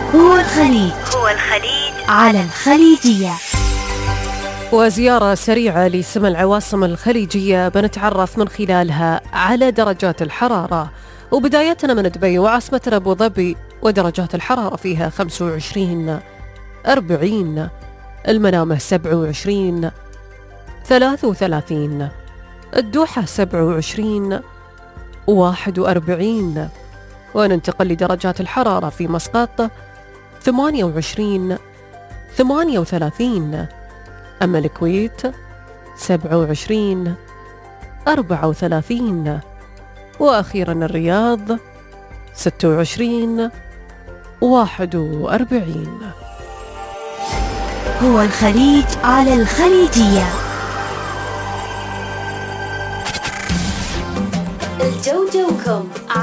هو الخليج على الخليجية. وزيارة سريعة لسما العواصم الخليجية بنتعرف من خلالها على درجات الحرارة، وبدايتنا من دبي وعاصمتنا أبو ظبي، ودرجات الحرارة فيها 25 40، المنامة 27 33، الدوحة 27 41. وننتقل لدرجات الحرارة في مسقط 28 38، أما الكويت 27 34، وأخيرا الرياض 26 41. هو الخليج على الخليجية. الجو جوكم.